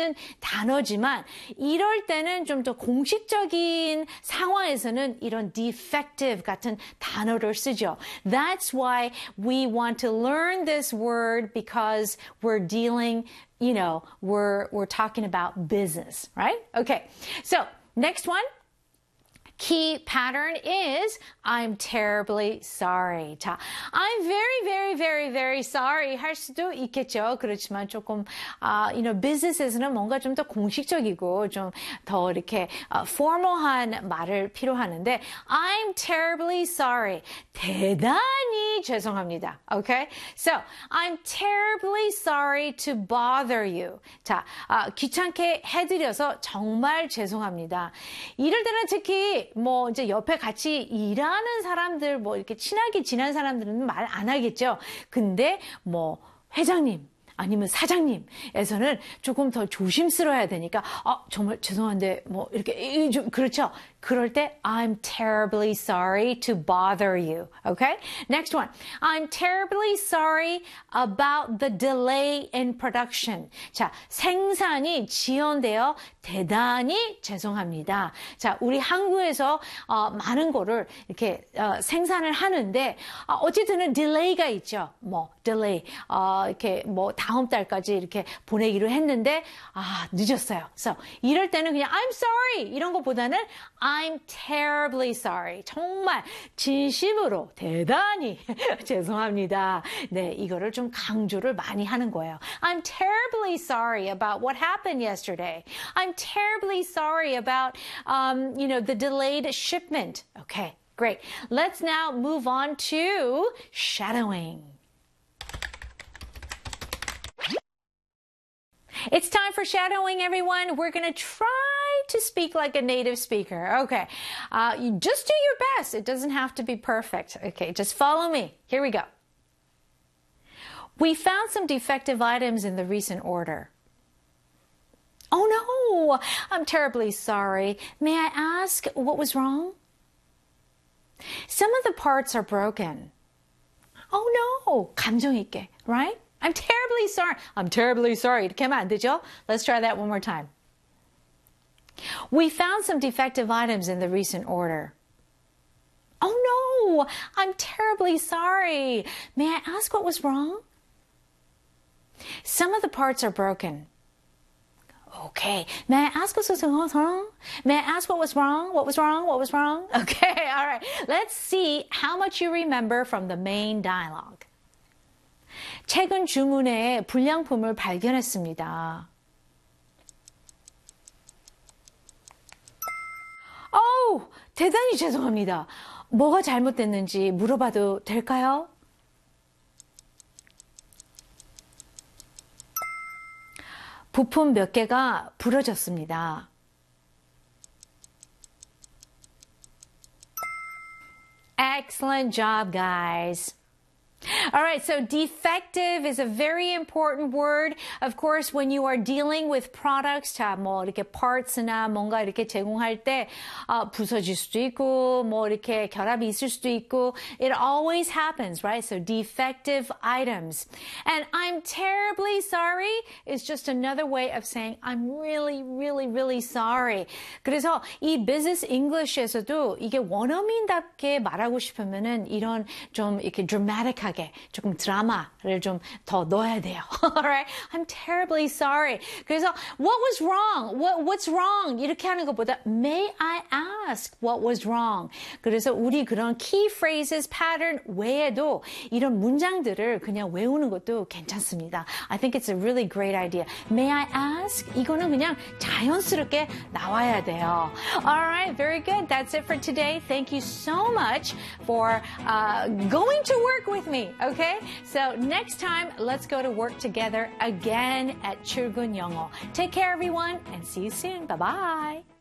있는 단어지만 이럴 때는 좀 더 공식적인 상황에서는 이런 defective 같은 단어를 쓰죠. That's why we want to learn this word because we're dealing, we're talking about business, right? Okay. So, next one. Key pattern is I'm terribly sorry. 자, I'm very, very, very, very sorry 할 수도 있겠죠. 그렇지만 조금, business에서는 뭔가 좀 더 공식적이고 좀 더 이렇게 formal한 말을 필요하는데 I'm terribly sorry. 대단히 죄송합니다. Okay? So, I'm terribly sorry to bother you. 자, 귀찮게 해드려서 정말 죄송합니다. 이럴 때는 특히 이제 옆에 같이 일하는 사람들, 이렇게 친하게 지난 사람들은 말 안 하겠죠. 근데 회장님, 아니면 사장님에서는 조금 더 조심스러워야 되니까, 정말 죄송한데, 이렇게, 그렇죠. 그럴 때, I'm terribly sorry to bother you. Okay? Next one. I'm terribly sorry about the delay in production. 자, 생산이 지연되어 대단히 죄송합니다. 자, 우리 한국에서, 많은 거를 이렇게, 생산을 하는데, 어쨌든 delay가 있죠. delay. 이렇게, 다음 달까지 이렇게 보내기로 했는데, 늦었어요. So, 이럴 때는 그냥, I'm sorry! 이런 것보다는, I'm terribly sorry. 정말 진심으로 대단히 죄송합니다. 네, 이거를 좀 강조를 많이 하는 거예요. I'm terribly sorry about what happened yesterday. I'm terribly sorry about, the delayed shipment. Okay, great. Let's now move on to shadowing. It's time for shadowing, everyone. We're going to try to speak like a native speaker. Okay. You just do your best. It doesn't have to be perfect. Okay. Just follow me. Here we go. We found some defective items in the recent order. Oh no! I'm terribly sorry. May I ask what was wrong? Some of the parts are broken. Oh no! 감정 있게, right? I'm terribly sorry. I'm terribly sorry. 이렇게 하면 안 되죠? Let's try that one more time. We found some defective items in the recent order. Oh no! I'm terribly sorry. May I ask what was wrong? Some of the parts are broken. Okay. May I ask what was wrong? May I ask what was wrong? What was wrong? What was wrong? Okay. All right. Let's see how much you remember from the main dialogue. 최근 주문에 불량품을 발견했습니다. 대단히 죄송합니다. 뭐가 잘못됐는지 물어봐도 될까요? 부품 몇 개가 부러졌습니다. Excellent job, guys. All right, so defective is a very important word. Of course, when you are dealing with products, 자, 이렇게 parts나 뭔가 이렇게 제공할 때 부서질 수도 있고, 이렇게 결합이 있을 수도 있고, it always happens, right? So defective items. And I'm terribly sorry is just another way of saying I'm really, really, really sorry. 그래서 이 business English에서도 이게 원어민답게 말하고 싶으면은 이런 좀 이렇게 dramatic하게 조금 드라마를 좀 더 넣어야 돼요. Alright? I'm terribly sorry. 그래서 what was wrong? What's wrong? 이렇게 하는 것보다 may I ask what was wrong? 그래서 우리 그런 key phrases pattern 외에도 이런 문장들을 그냥 외우는 것도 괜찮습니다. I think it's a really great idea. May I ask? 이거는 그냥 자연스럽게 나와야 돼요. Alright, very good. That's it for today. Thank you so much for going to work with me. Okay? So next time, let's go to work together again at 출근 영어. Take care, everyone, and see you soon. Bye-bye.